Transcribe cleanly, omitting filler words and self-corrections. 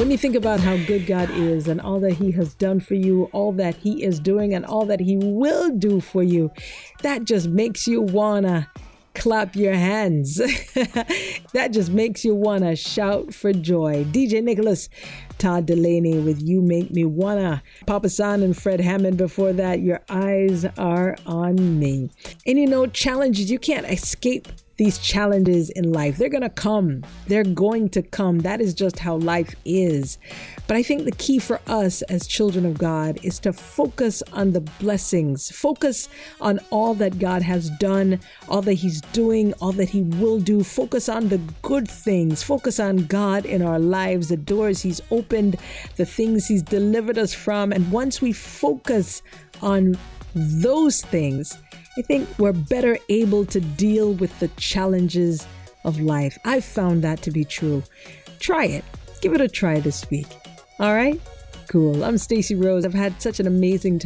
When you think about how good God is and all that He has done for you, all that He is doing and all that He will do for you, that just makes you wanna clap your hands. That just makes you wanna shout for joy. DJ Nicholas, Todd Delaney with You Make Me Wanna. Papa San and Fred Hammond before that, Your Eyes Are On Me. And you know, challenges, you can't escape these challenges in life. They're going to come. They're going to come. That is just how life is. But I think the key for us as children of God is to focus on the blessings, focus on all that God has done, all that He's doing, all that He will do. Focus on the good things. Focus on God in our lives, the doors He's opened, the things He's delivered us from. And once we focus on those things, I think we're better able to deal with the challenges of life. I've found that to be true. Try it. Give it a try this week. All right? Cool. I'm Stacey Rose. I've had such an amazing time.